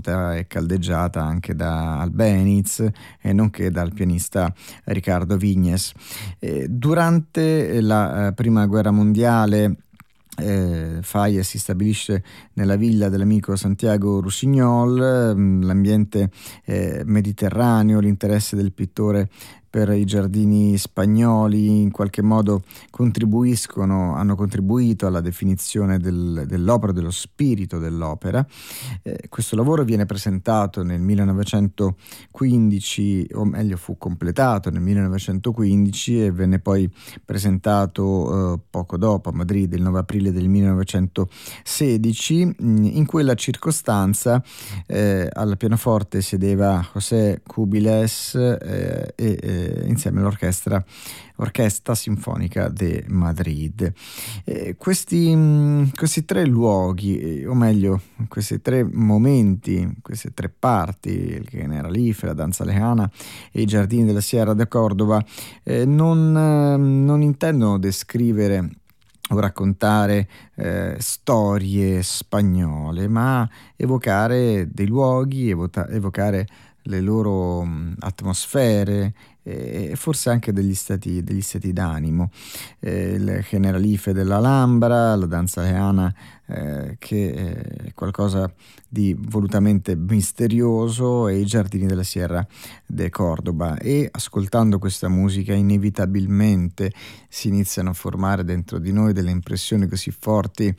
diretta e caldeggiata anche da Albéniz e nonché dal pianista Ricardo Vignes. Durante la Prima Guerra Mondiale Falla si stabilisce nella villa dell'amico Santiago Rusignol. L'ambiente mediterraneo, l'interesse del pittore per i giardini spagnoli in qualche modo hanno contribuito alla definizione dell'opera, dello spirito dell'opera. Questo lavoro viene presentato nel 1915, o meglio fu completato nel 1915 e venne poi presentato poco dopo a Madrid, il 9 aprile del 1916. In quella circostanza al pianoforte sedeva José Cubilés insieme all'Orchestra Sinfonica de Madrid. Questi tre luoghi, o meglio, questi tre momenti, queste tre parti, il Generalife, la Danza Lejana e i Giardini della Sierra de Córdoba, non intendono descrivere o raccontare storie spagnole, ma evocare dei luoghi, evocare le loro atmosfere e forse anche degli stati d'animo. Il Generalife dell'Alhambra, la Danza Lejana che è qualcosa di volutamente misterioso, e i Giardini della Sierra de Córdoba. E ascoltando questa musica inevitabilmente si iniziano a formare dentro di noi delle impressioni così forti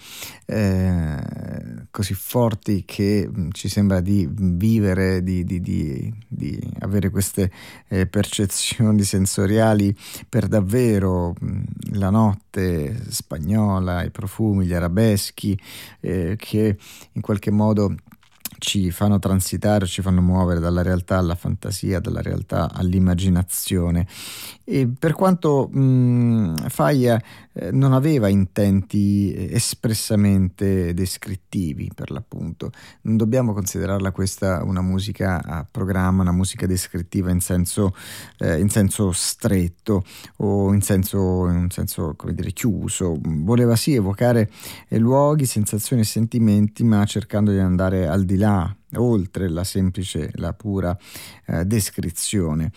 che ci sembra di vivere, di avere queste percezioni sensoriali per davvero. La notte spagnola, i profumi, gli arabeschi che in qualche modo ci fanno transitare, ci fanno muovere dalla realtà alla fantasia, dalla realtà all'immaginazione. E per quanto Falla non aveva intenti espressamente descrittivi, per l'appunto, non dobbiamo considerarla questa una musica a programma, una musica descrittiva in senso stretto o in un senso come dire chiuso. Voleva sì evocare luoghi, sensazioni e sentimenti, ma cercando di andare al di là, oltre la pura descrizione.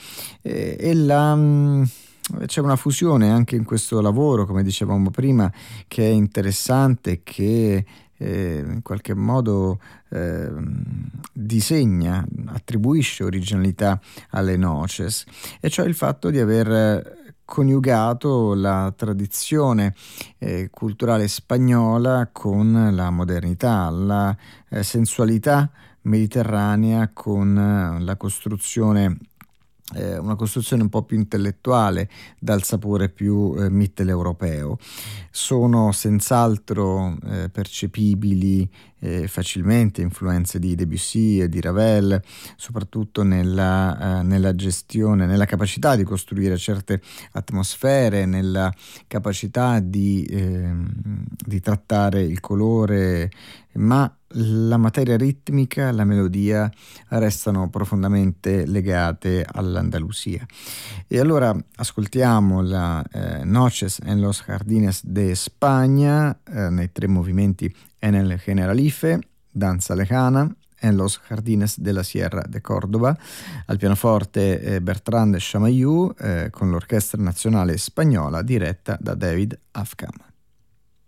C'è una fusione anche in questo lavoro, come dicevamo prima, che è interessante, che in qualche modo attribuisce originalità alle noces, e cioè il fatto di aver coniugato la tradizione culturale spagnola con la modernità, la sensualità mediterranea con la costruzione, una costruzione un po' più intellettuale dal sapore più mitteleuropeo. Sono senz'altro percepibili facilmente influenze di Debussy e di Ravel, soprattutto nella gestione, nella capacità di costruire certe atmosfere, nella capacità di trattare il colore, ma la materia ritmica, la melodia restano profondamente legate all'Andalusia. E allora ascoltiamo la Noches en los Jardines de España nei tre movimenti: en el Generalife, Danza Lejana, en los Jardines de la Sierra de Córdoba. Al pianoforte Bertrand Chamayou con l'Orchestra Nazionale Spagnola diretta da David Afkham.